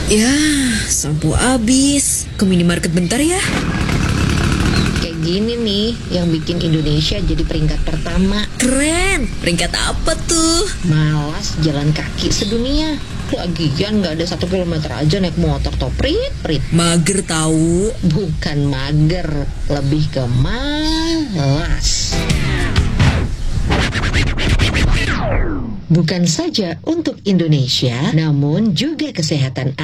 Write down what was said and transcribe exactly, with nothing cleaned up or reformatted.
Ya, sampo habis. Ke minimarket bentar ya. Kayak gini nih yang bikin Indonesia jadi peringkat pertama. Keren. Peringkat apa tuh? Malas jalan kaki sedunia. Lagian nggak ada satu kilometer aja naik motor toh prit prit. Mager tahu. Bukan mager, lebih ke malas. Bukan saja untuk Indonesia, namun juga kesehatan